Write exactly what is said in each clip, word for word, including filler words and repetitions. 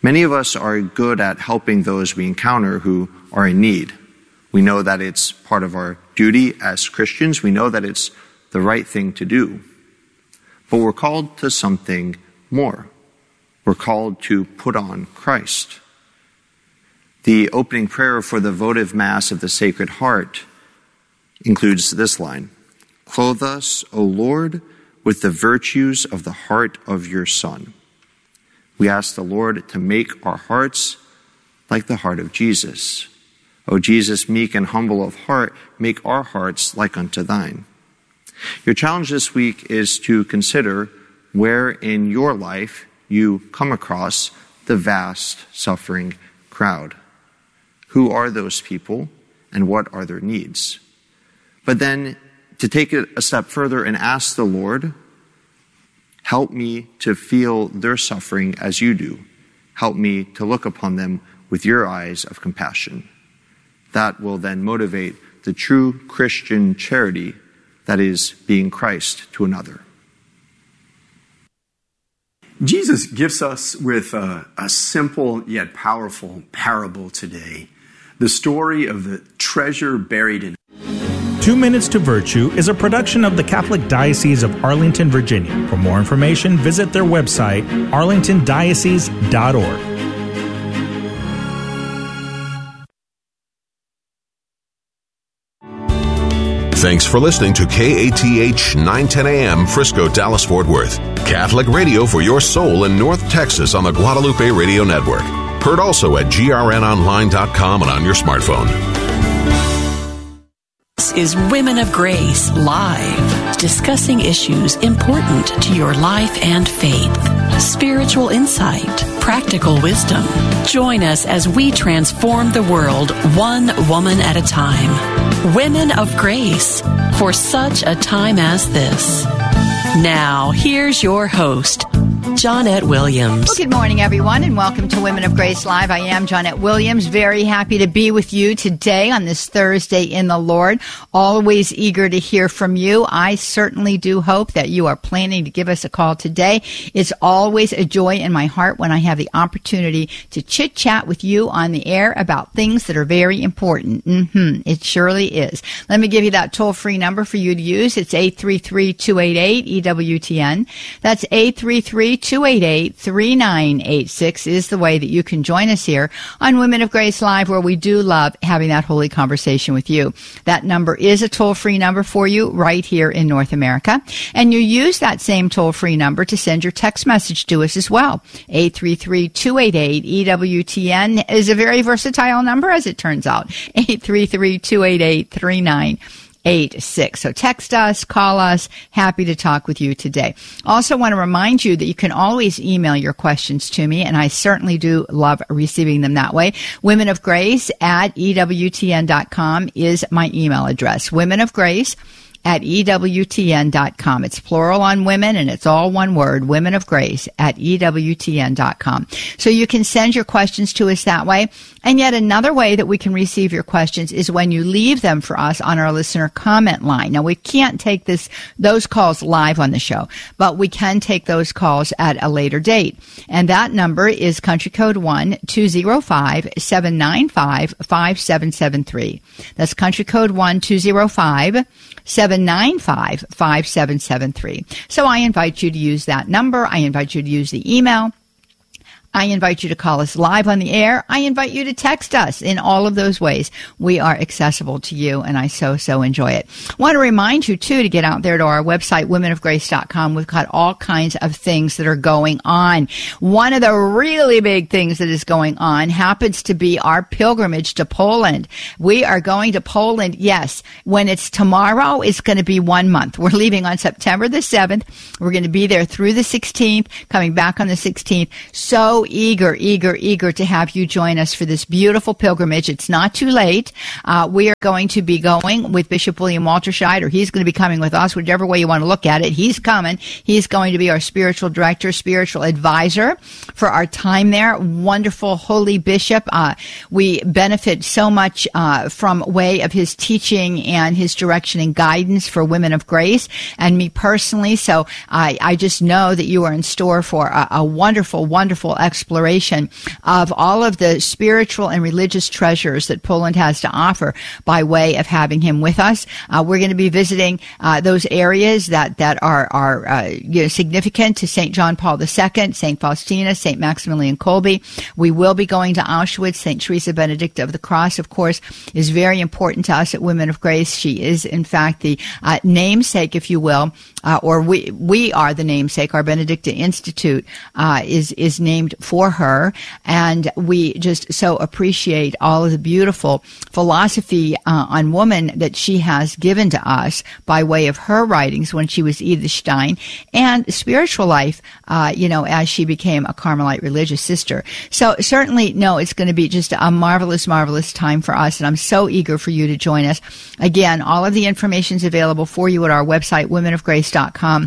Many of us are good at helping those we encounter who are in need. We know that it's part of our duty as Christians. We know that it's the right thing to do. But we're called to something more. We're called to put on Christ. The opening prayer for the votive Mass of the Sacred Heart includes this line: "Clothe us, O Lord, with the virtues of the heart of your Son." We ask the Lord to make our hearts like the heart of Jesus. O Jesus, meek and humble of heart, make our hearts like unto thine. Your challenge this week is to consider where in your life you come across the vast suffering crowd. Who are those people and what are their needs? But then to take it a step further and ask the Lord, help me to feel their suffering as you do. Help me to look upon them with your eyes of compassion. That will then motivate the true Christian charity that is being Christ to another. Jesus gives us with a, a simple yet powerful parable today, the story of the treasure buried in. Two Minutes to Virtue is a production of the Catholic Diocese of Arlington, Virginia. For more information, visit their website, arlington diocese dot org. Thanks for listening to K A T H nine ten A M Frisco, Dallas, Fort Worth. Catholic radio for your soul in North Texas on the Guadalupe Radio Network. Heard also at G R N online dot com and on your smartphone. This is Women of Grace Live, discussing issues important to your life and faith. Spiritual insight, practical wisdom. Join us as we transform the world one woman at a time. Women of Grace, for such a time as this. Now, here's your host, Johnnette Williams. Well, good morning, everyone, and welcome to Women of Grace Live. I am Johnnette Williams. Very happy to be with you today on this Thursday in the Lord. Always eager to hear from you. I certainly do hope that you are planning to give us a call today. It's always a joy in my heart when I have the opportunity to chit-chat with you on the air about things that are very important. Mm-hmm. It surely is. Let me give you that toll-free number for you to use. It's eight three three, two eight eight, E W T N. That's eight three three, two eight eight, three nine eight six is the way that you can join us here on Women of Grace Live, where we do love having that holy conversation with you. That number is a toll-free number for you right here in North America. And you use that same toll-free number to send your text message to us as well. eight three three, two eight eight, E W T N is a very versatile number, as it turns out. eight three three, two eight eight, three nine eight six. So text us, call us. Happy to talk with you today. Also want to remind you that you can always email your questions to me, and I certainly do love receiving them that way. Women of Grace at E W T N dot com is my email address. Women of Grace at E W T N dot com. It's plural on women, and it's all one word, Women of Grace at E W T N dot com. So you can send your questions to us that way. And yet another way that we can receive your questions is when you leave them for us on our listener comment line. Now, we can't take this those calls live on the show, but we can take those calls at a later date. And that number is country code one, two zero five, seven nine five, five seven seven three. That's country code one, two zero five, seven nine five, five seven seven three. So I invite you to use that number. I invite you to use the email. I invite you to call us live on the air. I invite you to text us. In all of those ways, we are accessible to you, and I so, so enjoy it. I want to remind you, too, to get out there to our website, women of grace dot com. We've got all kinds of things that are going on. One of the really big things that is going on happens to be our pilgrimage to Poland. We are going to Poland, yes. When it's tomorrow, it's going to be one month. We're leaving on September the seventh. We're going to be there through the sixteenth, coming back on the sixteenth. So eager, eager, eager to have you join us for this beautiful pilgrimage. It's not too late. Uh, we are going to be going with Bishop William Walterscheid, or he's going to be coming with us, whichever way you want to look at it. He's coming. He's going to be our spiritual director, spiritual advisor for our time there. Wonderful, holy bishop. Uh, we benefit so much uh, from way of his teaching and his direction and guidance for Women of Grace and me personally. So I, I just know that you are in store for a, a wonderful, wonderful exploration of all of the spiritual and religious treasures that Poland has to offer by way of having him with us. Uh, we're going to be visiting uh, those areas that, that are, are uh, you know, significant to Saint John Paul the Second, Saint Faustina, Saint Maximilian Kolbe. We will be going to Auschwitz. Saint Teresa Benedicta of the Cross, of course, is very important to us at Women of Grace. She is, in fact, the uh, namesake, if you will, uh, or we we are the namesake. Our Benedicta Institute uh, is is named for her, and we just so appreciate all of the beautiful philosophy uh, on woman that she has given to us by way of her writings when she was Edith Stein, and spiritual life, uh, you know, as she became a Carmelite religious sister. So certainly, no, it's going to be just a marvelous, marvelous time for us, and I'm so eager for you to join us. Again, all of the information is available for you at our website, women of grace dot com.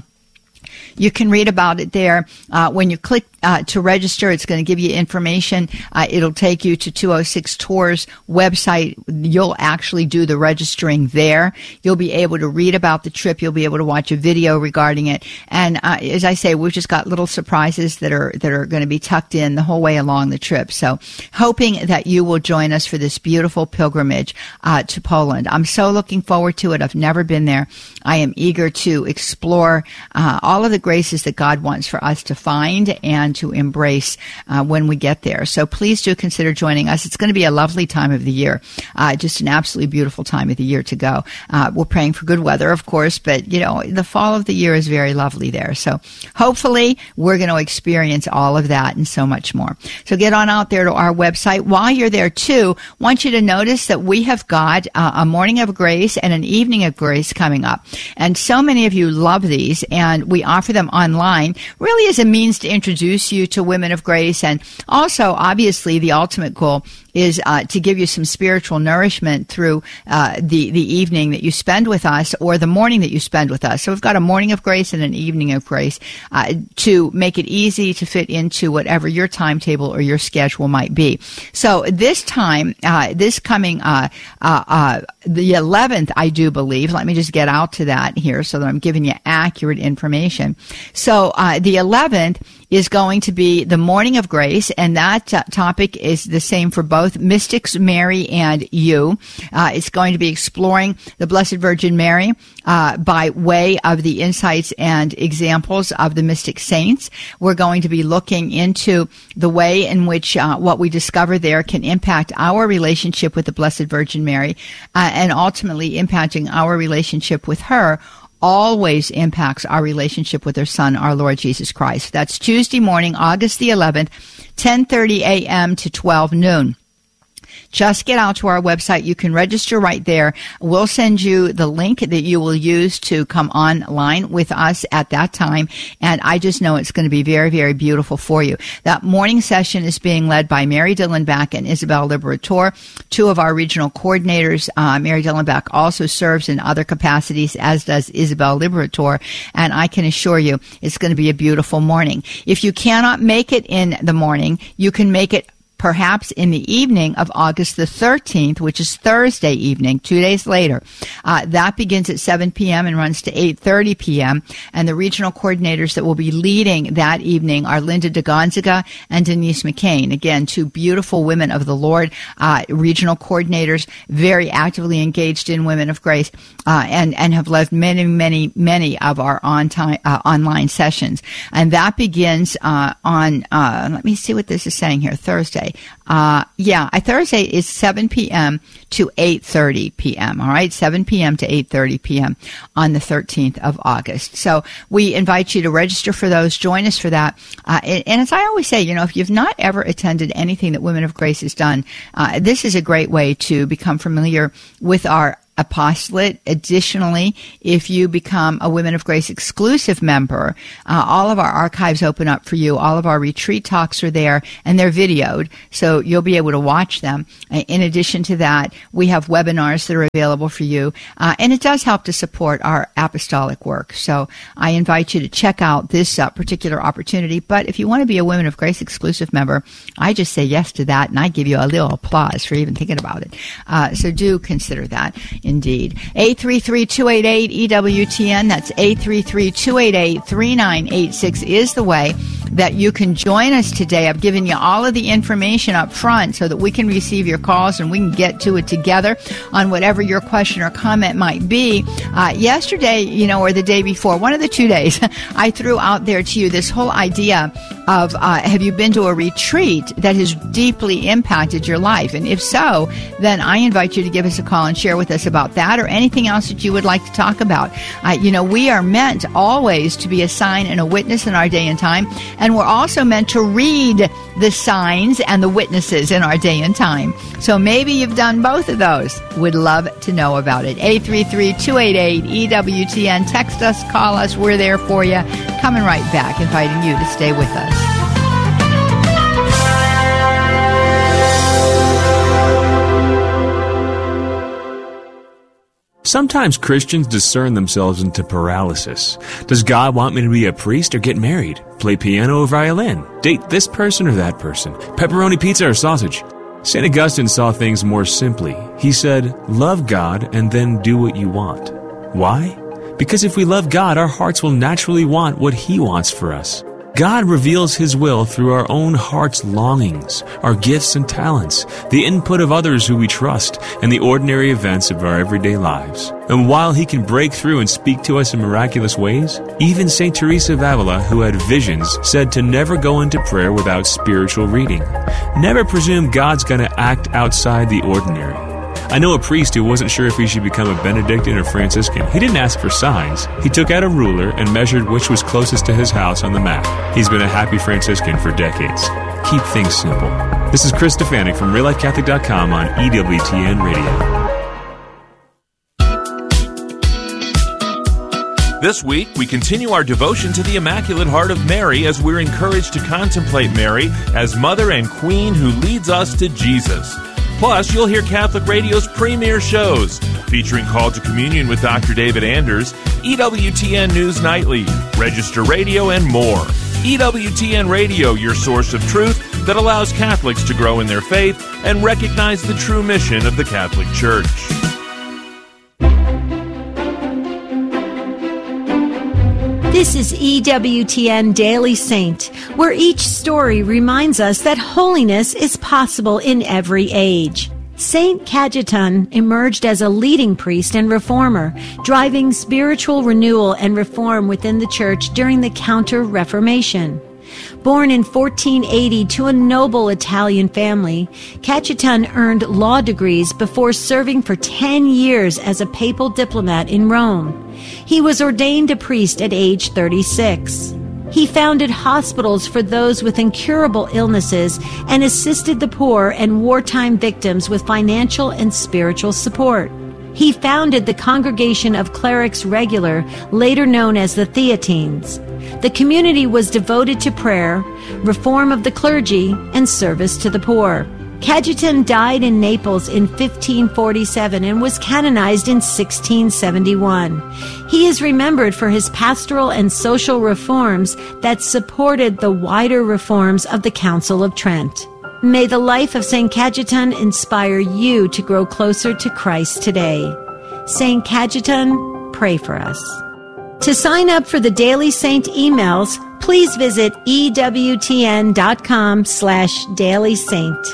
You can read about it there. Uh, when you click uh, to register, it's going to give you information. Uh, it'll take you to two oh six Tours website. You'll actually do the registering there. You'll be able to read about the trip. You'll be able to watch a video regarding it. And uh, as I say, we've just got little surprises that are that are going to be tucked in the whole way along the trip. So hoping that you will join us for this beautiful pilgrimage uh, to Poland. I'm so looking forward to it. I've never been there. I am eager to explore uh, all of the graces that God wants for us to find and to embrace uh, when we get there. So please do consider joining us. It's going to be a lovely time of the year, uh, just an absolutely beautiful time of the year to go. Uh, we're praying for good weather, of course, but, you know, the fall of the year is very lovely there. So hopefully we're going to experience all of that and so much more. So get on out there to our website. While you're there, too, I want you to notice that we have got uh, a morning of grace and an evening of grace coming up. And so many of you love these, and we offer them online really as a means to introduce you to Women of Grace, and also obviously the ultimate goal is uh, to give you some spiritual nourishment through uh, the the evening that you spend with us or the morning that you spend with us. So we've got a morning of grace and an evening of grace uh, to make it easy to fit into whatever your timetable or your schedule might be. So this time, uh, this coming uh, uh, uh, the eleventh, I do believe. Let me just get out to that here so that I'm giving you accurate information. So uh, the eleventh is going to be the morning of grace, and that uh, topic is the same for both Mystics Mary and you. Uh, it's going to be exploring the Blessed Virgin Mary uh, by way of the insights and examples of the mystic saints. We're going to be looking into the way in which uh, what we discover there can impact our relationship with the Blessed Virgin Mary, uh, and ultimately impacting our relationship with her always impacts our relationship with her Son, our Lord Jesus Christ. That's Tuesday morning, August the eleventh, ten thirty a.m. to twelve noon. Just get out to our website. You can register right there. We'll send you the link that you will use to come online with us at that time. And I just know it's going to be very, very beautiful for you. That morning session is being led by Mary Dillenbach and Isabel Liberator, two of our regional coordinators. Uh, Mary Dillenbach also serves in other capacities, as does Isabel Liberator. And I can assure you it's going to be a beautiful morning. If you cannot make it in the morning, you can make it perhaps in the evening of August the thirteenth, which is Thursday evening, two days later. Uh, that begins at seven p.m. and runs to eight thirty p.m. And the regional coordinators that will be leading that evening are Linda de Gonzaga and Denise McCain. Again, two beautiful women of the Lord, uh, regional coordinators, very actively engaged in Women of Grace, uh, and, and have led many, many, many of our on time, uh, online sessions. And that begins uh, on, uh, let me see what this is saying here, Thursday. Uh, yeah, Thursday is seven p.m. to eight thirty p.m. All right, seven p.m. to eight thirty p.m. on the thirteenth of August. So we invite you to register for those. Join us for that. Uh, and, and as I always say, you know, if you've not ever attended anything that Women of Grace has done, uh, this is a great way to become familiar with our apostolate. Additionally, if you become a Women of Grace exclusive member, uh, all of our archives open up for you. All of our retreat talks are there, and they're videoed, so you'll be able to watch them. In addition to that, we have webinars that are available for you, uh, and it does help to support our apostolic work. So I invite you to check out this uh, particular opportunity. But if you want to be a Women of Grace exclusive member, I just say yes to that, and I give you a little applause for even thinking about it. Uh, so do consider that. Indeed. eight three three, two eight eight, E W T N. That's eight three three, two eight eight, three nine eight six is the way that you can join us today. I've given you all of the information up front so that we can receive your calls and we can get to it together on whatever your question or comment might be. Uh, yesterday, you know, or the day before, one of the two days, I threw out there to you this whole idea of uh, have you been to a retreat that has deeply impacted your life? And if so, then I invite you to give us a call and share with us about that or anything else that you would like to talk about. Uh, you know, we are meant always to be a sign and a witness in our day and time, and we're also meant to read the signs and the witnesses in our day and time. So maybe you've done both of those. Would love to know about it. eight three three, two eight eight, E W T N. Text us, call us. We're there for you. Coming right back, inviting you to stay with us. Sometimes Christians discern themselves into paralysis. Does God want me to be a priest or get married? Play piano or violin? Date this person or that person? Pepperoni pizza or sausage? Saint Augustine saw things more simply. He said, love God and then do what you want. Why? Because if we love God, our hearts will naturally want what He wants for us. God reveals His will through our own heart's longings, our gifts and talents, the input of others who we trust, and the ordinary events of our everyday lives. And while He can break through and speak to us in miraculous ways, even Saint Teresa of Avila, who had visions, said to never go into prayer without spiritual reading. Never presume God's going to act outside the ordinary. I know a priest who wasn't sure if he should become a Benedictine or Franciscan. He didn't ask for signs. He took out a ruler and measured which was closest to his house on the map. He's been a happy Franciscan for decades. Keep things simple. This is Chris Stefanik from real life catholic dot com on E W T N Radio. This week, we continue our devotion to the Immaculate Heart of Mary as we're encouraged to contemplate Mary as Mother and Queen who leads us to Jesus. Plus, you'll hear Catholic Radio's premier shows, featuring Call to Communion with Doctor David Anders, E W T N News Nightly, Register Radio, and more. E W T N Radio, your source of truth that allows Catholics to grow in their faith and recognize the true mission of the Catholic Church. This is E W T N Daily Saint, where each story reminds us that holiness is possible in every age. Saint Cajetan emerged as a leading priest and reformer, driving spiritual renewal and reform within the Church during the Counter-Reformation. Born in fourteen eighty to a noble Italian family, Cajetan earned law degrees before serving for ten years as a papal diplomat in Rome. He was ordained a priest at age thirty-six. He founded hospitals for those with incurable illnesses and assisted the poor and wartime victims with financial and spiritual support. He founded the Congregation of Clerics Regular, later known as the Theatines. The community was devoted to prayer, reform of the clergy, and service to the poor. Cajetan died in Naples in fifteen forty-seven and was canonized in sixteen seventy-one. He is remembered for his pastoral and social reforms that supported the wider reforms of the Council of Trent. May the life of Saint Cajetan inspire you to grow closer to Christ today. Saint Cajetan, pray for us. To sign up for the Daily Saint emails, please visit ewtn.com slash Daily Saint.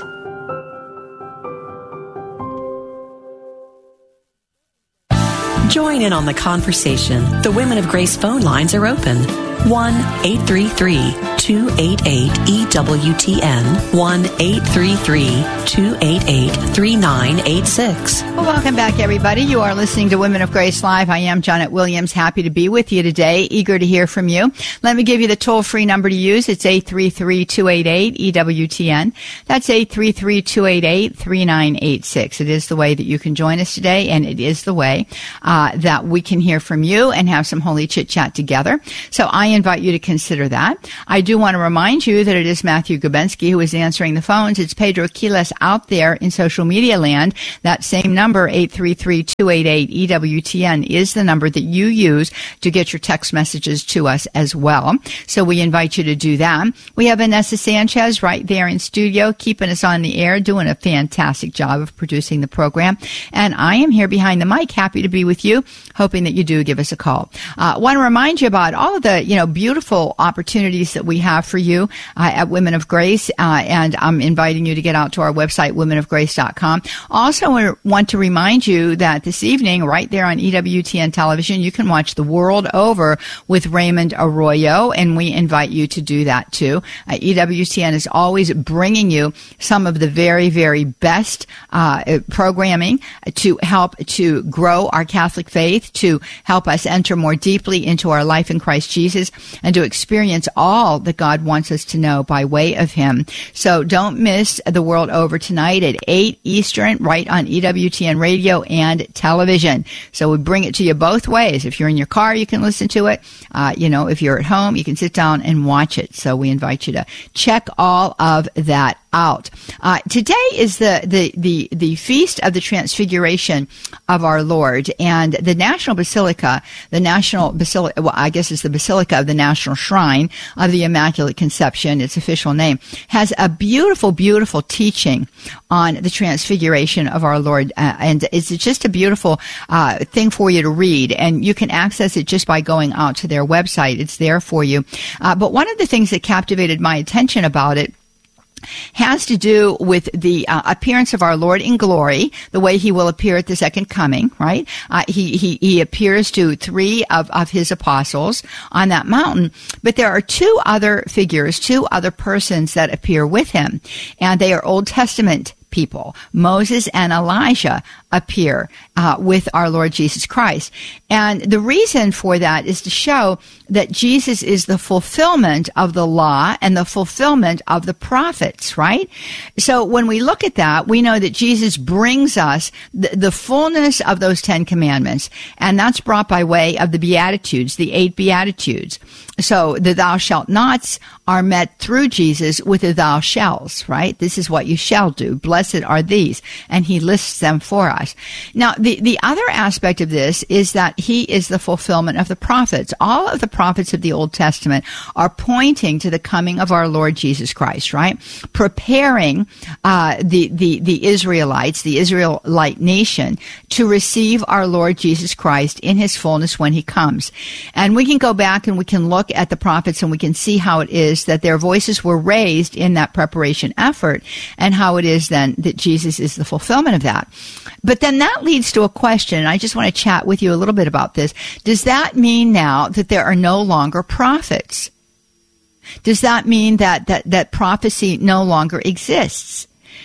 Join in on the conversation. The Women of Grace phone lines are open. one eight three three, two eight eight, E W T N. one eight three three, two eight eight, three nine eight six. Well, welcome back, everybody. You are listening to Women of Grace Live. I am Janet Williams. Happy to be with you today. Eager to hear from you. Let me give you the toll-free number to use. It's eight three three, two eight eight, E W T N. That's eight three three, two eight eight, three nine eight six. It is the way that you can join us today, and it is the way uh, that we can hear from you and have some holy chit-chat together. So I invite you to consider that. I do want to remind you that it is Matthew Gubensky who is answering the phones. It's Pedro Quiles out there in social media land. That same number, eight three three, two eight eight, E W T N, is the number that you use to get your text messages to us as well. So we invite you to do that. We have Vanessa Sanchez right there in studio, keeping us on the air, doing a fantastic job of producing the program. And I am here behind the mic, happy to be with you, hoping that you do give us a call. I uh, want to remind you about all of the, you know, beautiful opportunities that we have for you uh, at Women of Grace, uh, and I'm inviting you to get out to our website, women of grace dot com. Also, I want to remind you that this evening, right there on E W T N television, you can watch The World Over with Raymond Arroyo, and we invite you to do that too. Uh, E W T N is always bringing you some of the very, very best uh, programming to help to grow our Catholic faith, to help us enter more deeply into our life in Christ Jesus, and to experience all that God wants us to know by way of Him. So don't miss The World Over tonight at eight Eastern, right on E W T N radio and television. So we bring it to you both ways. If you're in your car, you can listen to it. Uh, you know, if you're at home, you can sit down and watch it. So we invite you to check all of that out. Uh, today is the, the, the, the Feast of the Transfiguration of our Lord, and the National Basilica, the National Basilica, well, I guess it's the Basilica of the National Shrine of the Immaculate Conception, its official name, has a beautiful, beautiful teaching on the Transfiguration of our Lord, uh, and it's just a beautiful uh, thing for you to read, and you can access it just by going out to their website. It's there for you. Uh, but one of the things that captivated my attention about it has to do with the uh, appearance of our Lord in glory, the way He will appear at the second coming, right? Uh, he, he, he appears to three of, of His apostles on that mountain, but there are two other figures, two other persons that appear with Him, and they are Old Testament people. Moses and Elijah appear uh, with our Lord Jesus Christ. And the reason for that is to show that Jesus is the fulfillment of the law and the fulfillment of the prophets, right? So when we look at that, we know that Jesus brings us the, the fullness of those Ten Commandments, and that's brought by way of the Beatitudes, the eight Beatitudes. So the thou shalt nots are met through Jesus with the thou shalls, right? This is what you shall do. Blessed are these. And He lists them for us. Now, the, the other aspect of this is that He is the fulfillment of the prophets. All of the prophets of the Old Testament are pointing to the coming of our Lord Jesus Christ, right? Preparing uh, the, the, the Israelites, the Israelite nation, to receive our Lord Jesus Christ in His fullness when He comes. And we can go back and we can look at the prophets and we can see how it is that their voices were raised in that preparation effort, and how it is then that Jesus is the fulfillment of that. But then that leads to a question, and I just want to chat with you a little bit about this. Does that mean now that there are no longer prophets? Does that mean that, that, that prophecy no longer exists?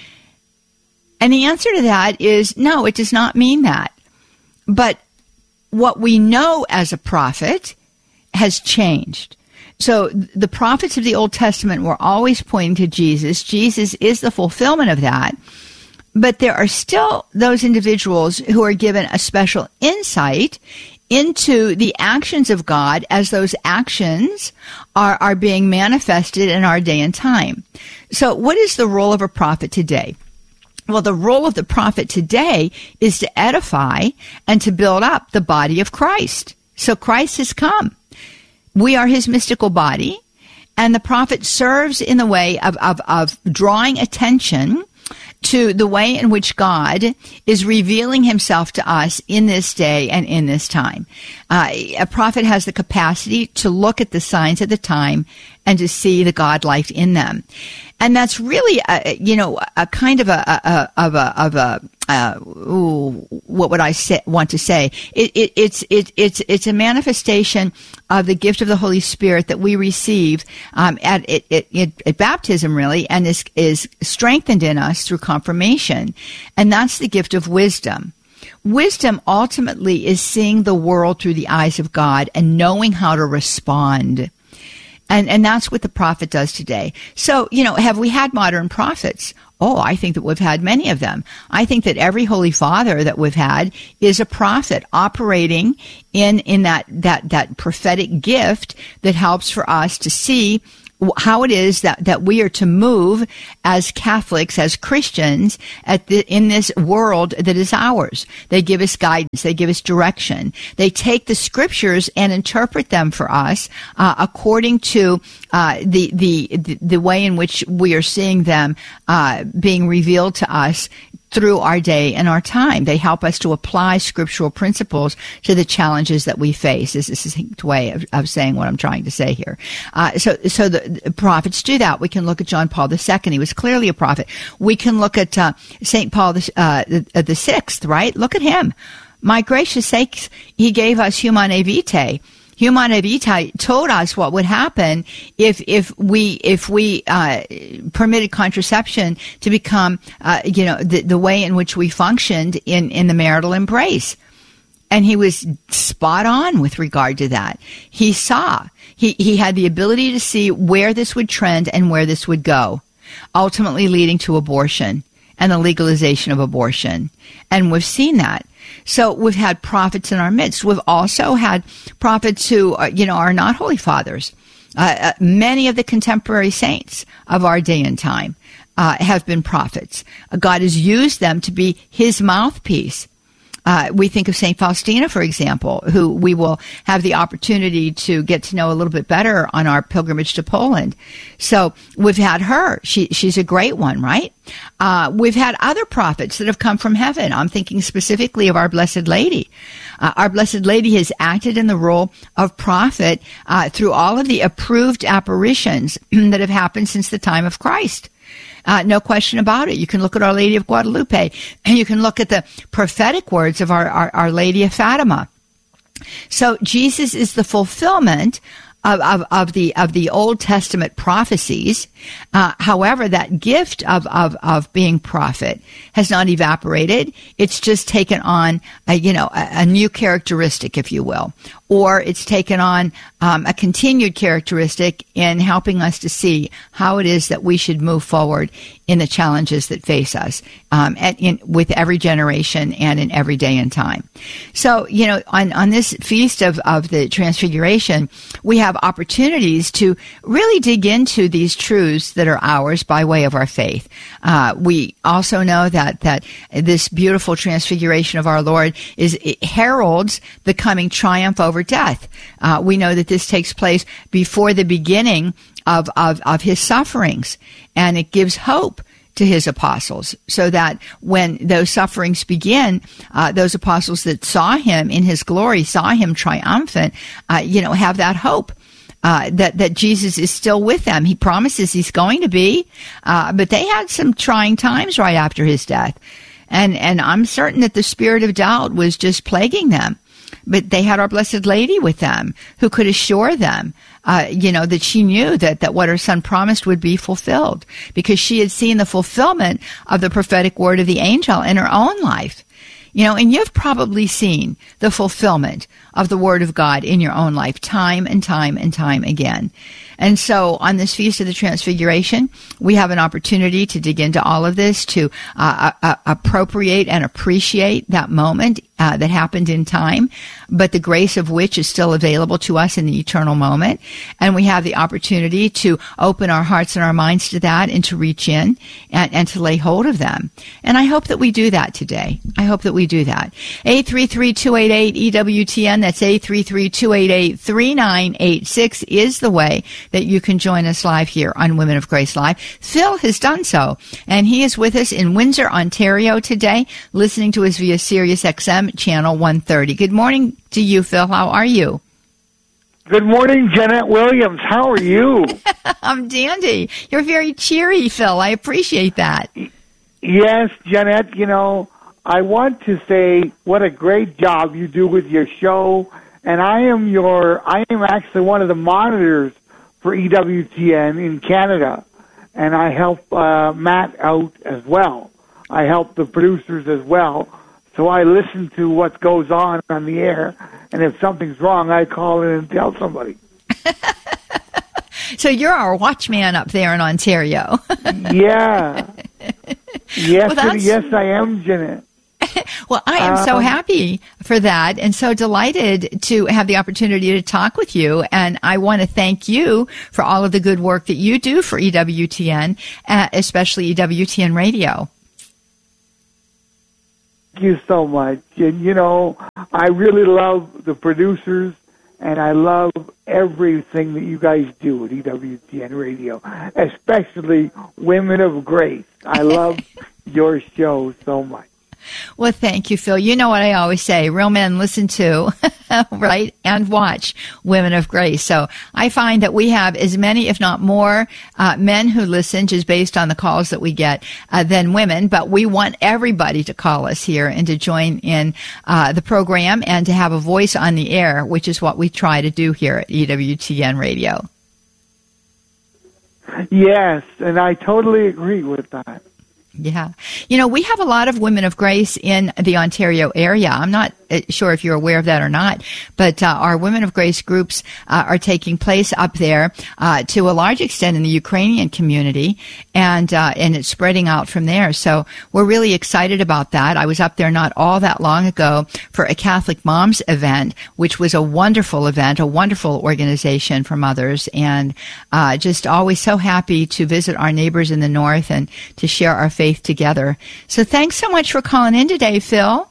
And the answer to that is no, it does not mean that. But what we know as a prophet has changed. So the prophets of the Old Testament were always pointing to Jesus. Jesus is the fulfillment of that. But there are still those individuals who are given a special insight into the actions of God as those actions are, are being manifested in our day and time. So what is the role of a prophet today? Well, the role of the prophet today is to edify and to build up the body of Christ. So Christ has come. We are His mystical body, and the prophet serves in the way of, of, of drawing attention to the way in which God is revealing Himself to us in this day and in this time. Uh, a prophet has the capacity to look at the signs of the time and to see the God life in them. And that's really, a, you know, a kind of a, a of a of a uh, ooh, what would I say, want to say? It, it, it's it, it's it's a manifestation of the gift of the Holy Spirit that we receive um, at, at, at, at baptism, really, and is is strengthened in us through confirmation, and that's the gift of wisdom. Wisdom ultimately is seeing the world through the eyes of God and knowing how to respond. And and that's what the prophet does today. So, you know, have we had modern prophets? Oh, I think that we've had many of them. I think that every Holy Father that we've had is a prophet operating in in that that that prophetic gift that helps for us to see how it is that, that we are to move as Catholics, as Christians, at the, in this world that is ours. They give us guidance. They give us direction. They take the scriptures and interpret them for us uh, according to uh, the, the the way in which we are seeing them uh, being revealed to us through our day and our time. They help us to apply scriptural principles to the challenges that we face. This is a succinct way of, of saying what I'm trying to say here. Uh, so, so the, the prophets do that. We can look at John Paul the Second. He was clearly a prophet. We can look at uh, Saint Paul the, uh, the, the Sixth, right? Look at him. My gracious sakes, he gave us Humanae Vitae. Humanae Vitae told us what would happen if if we if we uh, permitted contraception to become uh, you know the, the way in which we functioned in, in the marital embrace. And he was spot on with regard to that. He saw he he had the ability to see where this would trend and where this would go, ultimately leading to abortion and the legalization of abortion. And we've seen that. So we've had prophets in our midst. We've also had prophets who, uh, you know, are not holy fathers. Uh, uh, many of the contemporary saints of our day and time uh, have been prophets. Uh, God has used them to be his mouthpiece. Uh, we think of Saint Faustina, for example, who we will have the opportunity to get to know a little bit better on our pilgrimage to Poland. So we've had her. She, she's a great one, right? Uh, we've had other prophets that have come from heaven. I'm thinking specifically of our Blessed Lady. Uh, our Blessed Lady has acted in the role of prophet uh, through all of the approved apparitions that have happened since the time of Christ. Uh, no question about it. You can look at Our Lady of Guadalupe, and you can look at the prophetic words of our, our, our Lady of Fatima. So Jesus is the fulfillment of, of, of the of the Old Testament prophecies. Uh, however, that gift of, of, of being prophet has not evaporated. It's just taken on a, you know, a, a new characteristic, if you will. Or it's taken on um, a continued characteristic in helping us to see how it is that we should move forward in the challenges that face us um, at, in, with every generation and in every day and time. So, you know, on, on this feast of, of the Transfiguration, we have opportunities to really dig into these truths that are ours by way of our faith. Uh, we also know that, that this beautiful Transfiguration of our Lord is it heralds the coming triumph over death. Uh, we know that this takes place before the beginning of, of, of his sufferings, and it gives hope to his apostles, so that when those sufferings begin, uh, those apostles that saw him in his glory, saw him triumphant, uh, you know, have that hope. Uh, that, that Jesus is still with them. He promises he's going to be, uh, but they had some trying times right after his death. And, and I'm certain that the spirit of doubt was just plaguing them. But they had our Blessed Lady with them, who could assure them, uh, you know, that she knew that, that what her son promised would be fulfilled, because she had seen the fulfillment of the prophetic word of the angel in her own life. You know, and you've probably seen the fulfillment of the Word of God in your own life time and time and time again. And so on this Feast of the Transfiguration, we have an opportunity to dig into all of this, to uh, uh, appropriate and appreciate that moment uh, that happened in time, but the grace of which is still available to us in the eternal moment. And we have the opportunity to open our hearts and our minds to that and to reach in and, and to lay hold of them. And I hope that we do that today. I hope that we do that. eight three three, two eight eight, E W T N, that's eight three three, two eight eight, three nine eight six is the way that you can join us live here on Women of Grace Live. Phil has done so, and he is with us in Windsor, Ontario today, listening to us via Sirius X M channel one thirty. Good morning to you, Phil. How are you? Good morning, Jeanette Williams. How are you? I'm dandy. You're very cheery, Phil. I appreciate that. Yes, Jeanette, you know, I want to say what a great job you do with your show, and I am your, I am actually one of the monitors for E W T N in Canada, and I help uh, Matt out as well. I help the producers as well, so I listen to what goes on on the air, and if something's wrong, I call in and tell somebody. So you're our watchman up there in Ontario. Yeah. Yes, Well, yes, I am, Jeanette. Well, I am so Um, happy for that and so delighted to have the opportunity to talk with you. And I want to thank you for all of the good work that you do for E W T N, uh, especially E W T N Radio. Thank you so much. And, you know, I really love the producers, and I love everything that you guys do at E W T N Radio, especially Women of Grace. I love your show so much. Well, thank you, Phil. You know what I always say, real men listen to, right, and watch Women of Grace. So I find that we have as many, if not more, uh, men who listen, just based on the calls that we get, uh, than women. But we want everybody to call us here and to join in uh, the program and to have a voice on the air, which is what we try to do here at E W T N Radio. Yes, and I totally agree with that. Yeah. You know, we have a lot of Women of Grace in the Ontario area. I'm not uh, sure if you're aware of that or not, but uh, our Women of Grace groups uh, are taking place up there uh, to a large extent in the Ukrainian community, and uh, and it's spreading out from there. So we're really excited about that. I was up there not all that long ago for a Catholic Moms event, which was a wonderful event, a wonderful organization for mothers, and uh, just always so happy to visit our neighbors in the north and to share our faith together. So thanks so much for calling in today, Phil.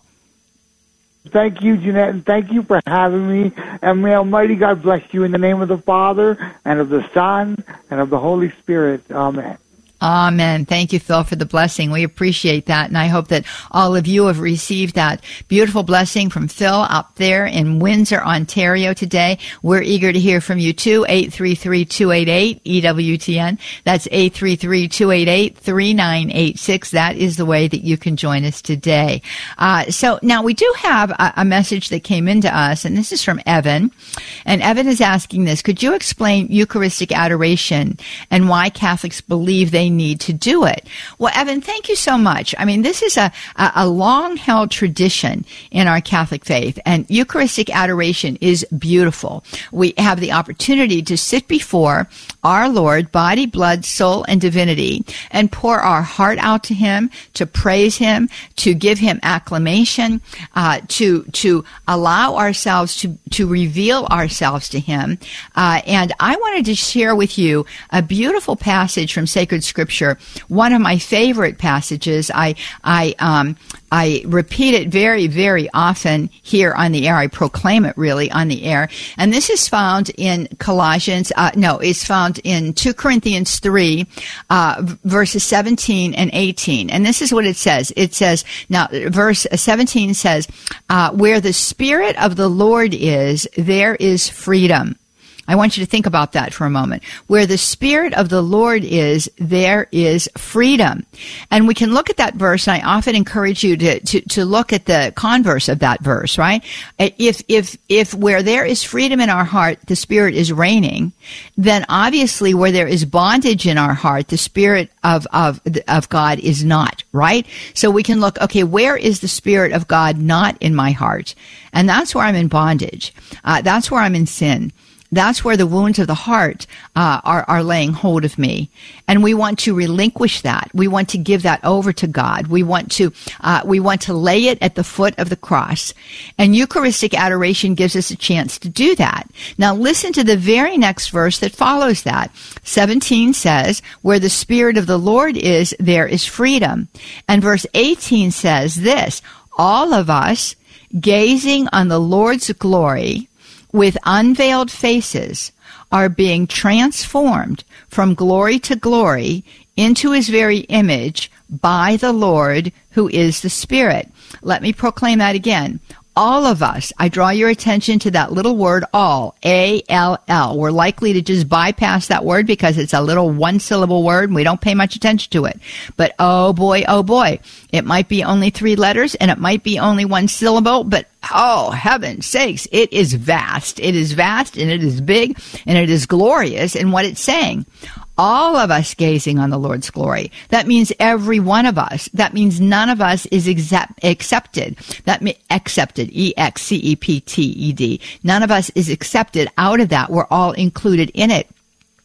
Thank you, Jeanette, and thank you for having me. And may Almighty God bless you in the name of the Father, and of the Son, and of the Holy Spirit. Amen. Amen. Thank you, Phil, for the blessing. We appreciate that, and I hope that all of you have received that beautiful blessing from Phil up there in Windsor, Ontario today. We're eager to hear from you, too. eight three three, two eight eight, E W T N. That's eight three three, two eight eight, three nine eight six. That is the way that you can join us today. Uh, so now we do have a, a message that came into us, and this is from Evan. And Evan is asking this: could you explain Eucharistic adoration and why Catholics believe they need to do it? Well, Evan, thank you so much. I mean, this is a, a, a long-held tradition in our Catholic faith, and Eucharistic adoration is beautiful. We have the opportunity to sit before our Lord, body, blood, soul, and divinity, and pour our heart out to Him, to praise Him, to give Him acclamation, uh, to to allow ourselves to, to reveal ourselves to Him. Uh, and I wanted to share with you a beautiful passage from Sacred Scripture, one of my favorite passages. I I um I repeat it very, very often here on the air. I proclaim it really on the air. And this is found in Colossians, uh, no, it's found in two Corinthians three, uh, verses seventeen and eighteen. And this is what it says. It says, now, verse seventeen says, uh, where the Spirit of the Lord is, there is freedom. I want you to think about that for a moment. Where the Spirit of the Lord is, there is freedom. And we can look at that verse, and I often encourage you to, to, to look at the converse of that verse, right? If, if, if where there is freedom in our heart, the Spirit is reigning, then obviously where there is bondage in our heart, the Spirit of, of, of God is not, right? So we can look, okay, where is the Spirit of God not in my heart? And that's where I'm in bondage. Uh, that's where I'm in sin. That's where the wounds of the heart uh, are, are laying hold of me. And we want to relinquish that. We want to give that over to God. We want to uh, we want to lay it at the foot of the cross. And Eucharistic adoration gives us a chance to do that. Now listen to the very next verse that follows that. seventeen says, where the Spirit of the Lord is, there is freedom. And verse eighteen says this: all of us, gazing on the Lord's glory, with unveiled faces, are being transformed from glory to glory into His very image by the Lord, who is the Spirit. Let me proclaim that again. All of us, I draw your attention to that little word, all, A L L. We're likely to just bypass that word because it's a little one-syllable word and we don't pay much attention to it. But oh boy, oh boy, it might be only three letters and it might be only one syllable, but oh, heaven's sakes, it is vast. It is vast and it is big and it is glorious in what it's saying. All of us gazing on the Lord's glory. That means every one of us. That means none of us is accept, accepted. That means accepted, E X C E P T E D. None of us is accepted out of that. We're all included in it.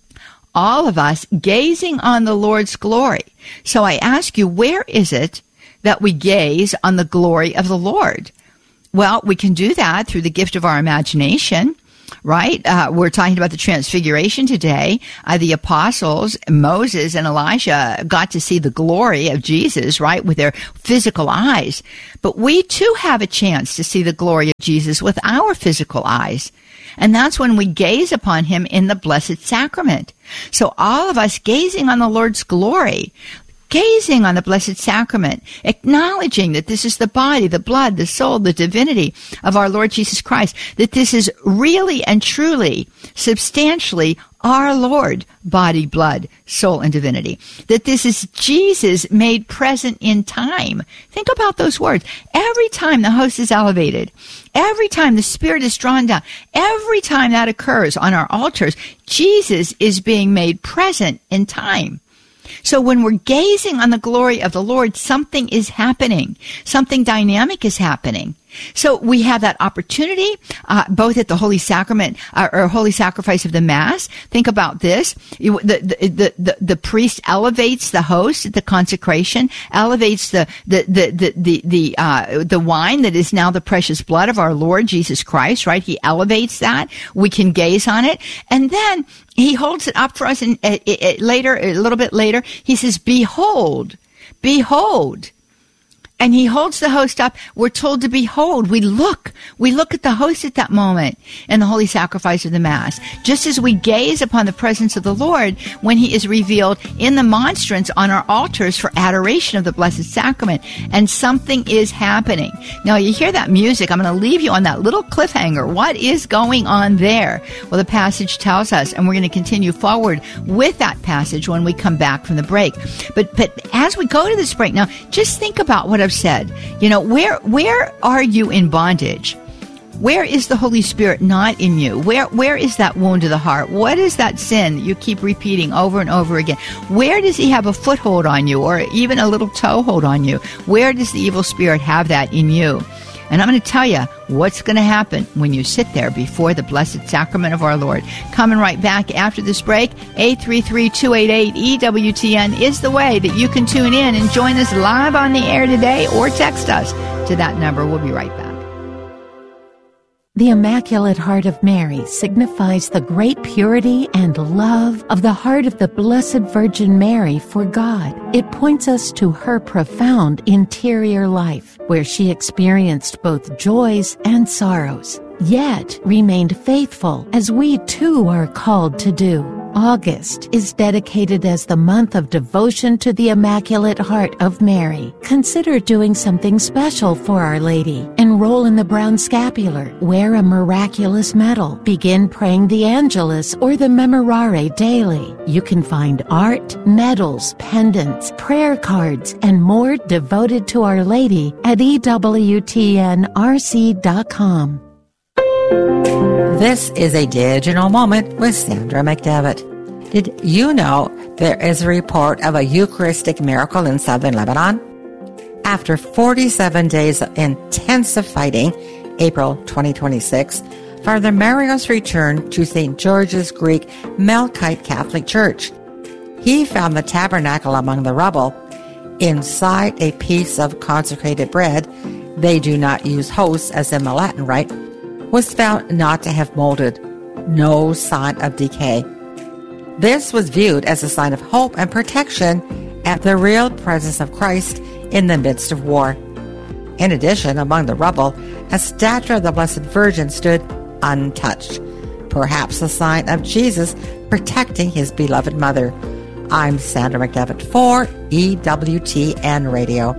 all of us gazing on the Lord's glory. So I ask you, where is it that we gaze on the glory of the Lord? Well, we can do that through the gift of our imagination, right? Uh, we're talking about the transfiguration today. Uh, the apostles, Moses and Elijah, got to see the glory of Jesus, right, with their physical eyes. But we too have a chance to see the glory of Jesus with our physical eyes. And that's when we gaze upon him in the Blessed Sacrament. So all of us gazing on the Lord's glory, gazing on the Blessed Sacrament, acknowledging that this is the body, the blood, the soul, the divinity of our Lord Jesus Christ, that this is really and truly, substantially our Lord, body, blood, soul, and divinity, that this is Jesus made present in time. Think about those words. Every time the host is elevated, every time the Spirit is drawn down, every time that occurs on our altars, Jesus is being made present in time. So when we're gazing on the glory of the Lord, something is happening. Something dynamic is happening. So we have that opportunity, uh, both at the Holy Sacrament uh, or Holy Sacrifice of the Mass. Think about this. You, the, the, the, the, the priest elevates the host at the consecration, elevates the, the, the, the, the, the, uh, the wine that is now the precious blood of our Lord Jesus Christ, right? He elevates that. We can gaze on it. And then he holds it up for us and uh, uh, later, a little bit later, he says, behold, behold. And he holds the host up. We're told to behold. We look. We look at the host at that moment in the Holy Sacrifice of the Mass. Just as we gaze upon the presence of the Lord when he is revealed in the monstrance on our altars for adoration of the Blessed Sacrament. And something is happening. Now, you hear that music. I'm going to leave you on that little cliffhanger. What is going on there? Well, the passage tells us, and we're going to continue forward with that passage when we come back from the break. But, but as we go to this break now, just think about what I've said. You know, where where are you in bondage? Where is the Holy Spirit not in you? Where where is that wound to the heart? What is that sin that you keep repeating over and over again? Where does he have a foothold on you, or even a little toehold on you? Where does the evil spirit have that in you? And I'm going to tell you what's going to happen when you sit there before the Blessed Sacrament of our Lord. Coming right back after this break, eight three three, two eight eight, E W T N is the way that you can tune in and join us live on the air today, or text us to that number. We'll be right back. The Immaculate Heart of Mary signifies the great purity and love of the heart of the Blessed Virgin Mary for God. It points us to her profound interior life, where she experienced both joys and sorrows, yet remained faithful, as we too are called to do. August is dedicated as the month of devotion to the Immaculate Heart of Mary. Consider doing something special for Our Lady. Enroll in the Brown Scapular. Wear a miraculous medal. Begin praying the Angelus or the Memorare daily. You can find art, medals, pendants, prayer cards, and more devoted to Our Lady at E W T N R C dot com. This is a digital moment with Sandra McDevitt. Did you know there is a report of a Eucharistic miracle in southern Lebanon? After forty-seven days of intensive fighting, April twenty twenty-six, Father Marios returned to Saint George's Greek Melkite Catholic Church. He found the tabernacle among the rubble. Inside a piece of consecrated bread, they do not use hosts as in the Latin Rite, was found not to have molded, no sign of decay. This was viewed as a sign of hope and protection at the real presence of Christ in the midst of war. In addition, among the rubble, a statue of the Blessed Virgin stood untouched, perhaps a sign of Jesus protecting his beloved mother. I'm Sandra McDevitt for E W T N Radio.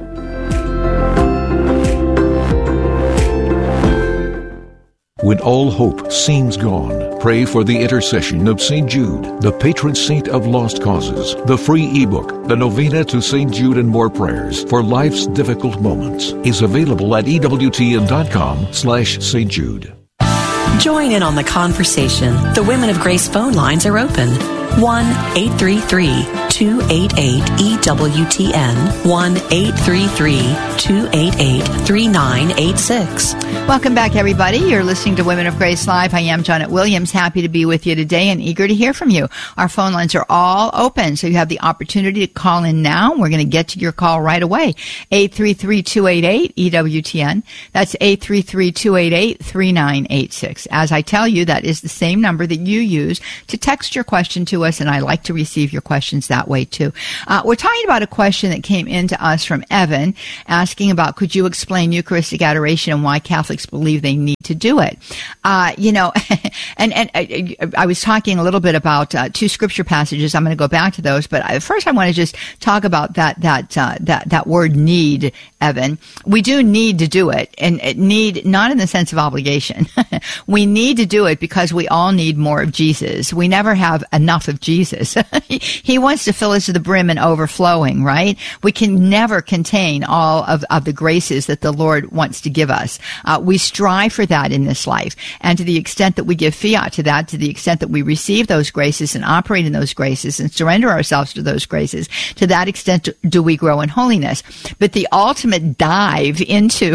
When all hope seems gone, pray for the intercession of Saint Jude, the patron saint of lost causes. The free ebook, The Novena to Saint Jude and More Prayers for Life's Difficult Moments, is available at ewtn.com slash Saint Jude. Join in on the conversation. The Women of Grace phone lines are open. one eight three three, two eight eight, E W T N, one eight three three, two eight eight, three nine eight six. Welcome back, everybody. You're listening to Women of Grace Live. I am Janet Williams, happy to be with you today and eager to hear from you. Our phone lines are all open, so you have the opportunity to call in now. We're going to get to your call right away. eight three three, two eight eight, E W T N. That's eight three three, two eight eight, three nine eight six. As I tell you, that is the same number that you use to text your question to us, and I like to receive your questions that way too. Uh, we're talking about a question that came in to us from Evan, asking about, could you explain Eucharistic adoration and why Catholics believe they need to do it? Uh, you know, and, and I, I was talking a little bit about uh, two scripture passages. I'm going to go back to those, but I, first I want to just talk about that, that, uh, that, that word need, Evan. We do need to do it, and it need not in the sense of obligation. We need to do it because we all need more of Jesus. We never have enough of Jesus. He wants to fill us to the brim and overflowing, right? We can never contain all of, of the graces that the Lord wants to give us. Uh, we strive for that in this life. And to the extent that we give fiat to that, to the extent that we receive those graces and operate in those graces and surrender ourselves to those graces, to that extent do we grow in holiness. But the ultimate dive into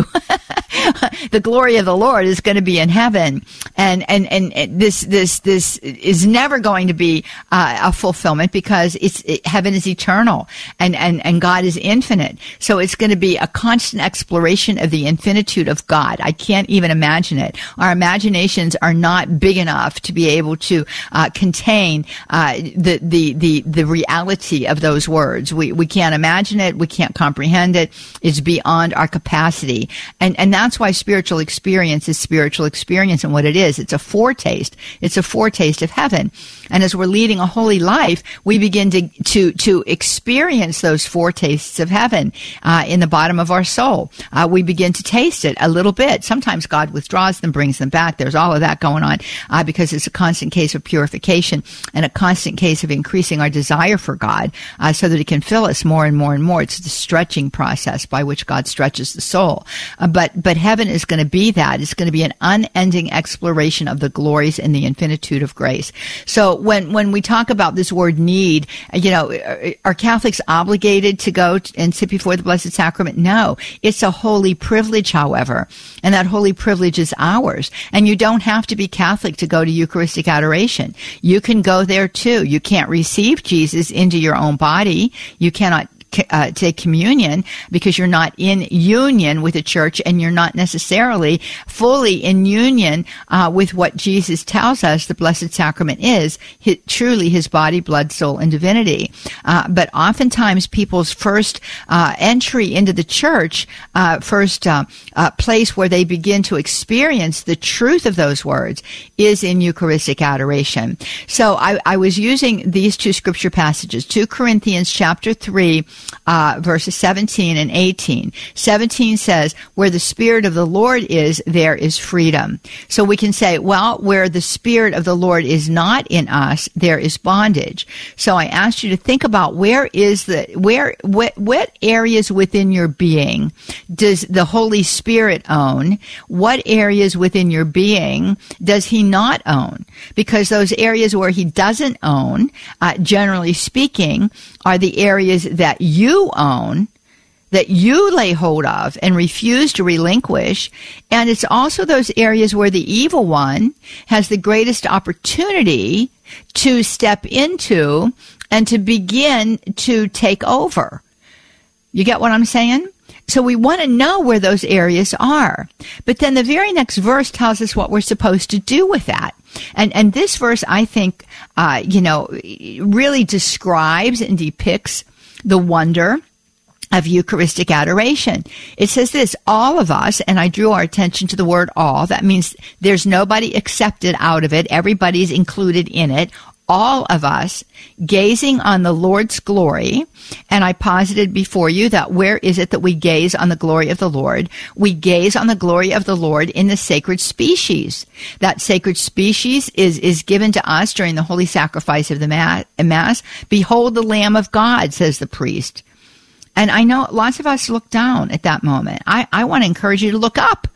the glory of the Lord is going to be in heaven. And, and, and this, this, this is never going to be uh, a fulfillment because it's, it, heaven is eternal and, and, and God is infinite. So it's going to be a constant exploration of the infinitude of God. I can't even imagine it. Our imaginations are not big enough to be able to uh, contain uh, the, the, the, the reality of those words. We, we can't imagine it. We can't comprehend it. It's beyond our capacity. And, and that's why spiritual experience is spiritual experience and what it is. It's a foretaste. It's a foretaste of heaven. And as we're leading a holy life, we begin to, to, to experience those foretastes of heaven, uh, in the bottom of our soul. Uh, we begin to taste it a little bit. Sometimes God withdraws them, brings them back. There's all of that going on, uh, because it's a constant case of purification and a constant case of increasing our desire for God, uh, so that He can fill us more and more and more. It's the stretching process by which God stretches the soul. Uh, but, but heaven is going to be that. It's going to be an unending exploration of the glories and the infinitude of grace. So when, when we talk about this word need, you know, are Catholics obligated to go and sit before the Blessed Sacrament? No. It's a holy privilege, however, and that holy privilege is ours. And you don't have to be Catholic to go to Eucharistic adoration. You can go there too. You can't receive Jesus into your own body. You cannot Uh, take communion because you're not in union with the church and you're not necessarily fully in union uh, with what Jesus tells us the Blessed Sacrament is, his, truly His body, blood, soul, and divinity. Uh, but oftentimes people's first uh, entry into the church, uh, first uh, uh, place where they begin to experience the truth of those words is in Eucharistic adoration. So I, I was using these two scripture passages, Second Corinthians chapter three, Uh, verses seventeen and eighteen. seventeen says, where the Spirit of the Lord is, there is freedom. So we can say, well, where the Spirit of the Lord is not in us, there is bondage. So I asked you to think about where is the, where, what, what areas within your being does the Holy Spirit own? What areas within your being does He not own? Because those areas where He doesn't own, uh, generally speaking, are the areas that you own, that you lay hold of and refuse to relinquish. And it's also those areas where the evil one has the greatest opportunity to step into and to begin to take over. You get what I'm saying? So we want to know where those areas are. But then the very next verse tells us what we're supposed to do with that. And and this verse, I think, uh, you know, really describes and depicts the wonder of Eucharistic adoration. It says this, all of us, and I drew our attention to the word all, that means there's nobody accepted out of it, everybody's included in it, all of us gazing on the Lord's glory, and I posited before you that where is it that we gaze on the glory of the Lord? We gaze on the glory of the Lord in the sacred species. That sacred species is, is given to us during the holy sacrifice of the Mass. Behold the Lamb of God, says the priest. And I know lots of us look down at that moment. I, I want to encourage you to look up,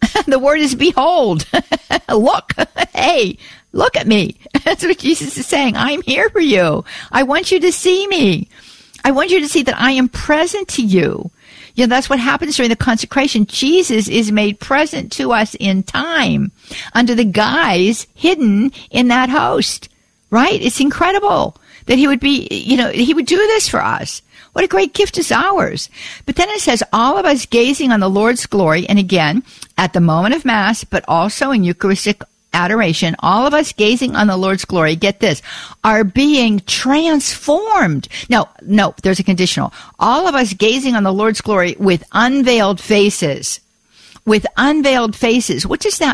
The word is behold. Look. Hey, look at me. That's what Jesus is saying. I'm here for you. I want you to see me. I want you to see that I am present to you. You know, that's what happens during the consecration. Jesus is made present to us in time under the guise hidden in that host, right? It's incredible that he would be, you know, he would do this for us. What a great gift is ours. But then it says, all of us gazing on the Lord's glory, and again, at the moment of Mass, but also in Eucharistic adoration, all of us gazing on the Lord's glory, get this, are being transformed. No, no, there's a conditional. All of us gazing on the Lord's glory with unveiled faces. With unveiled faces. What does that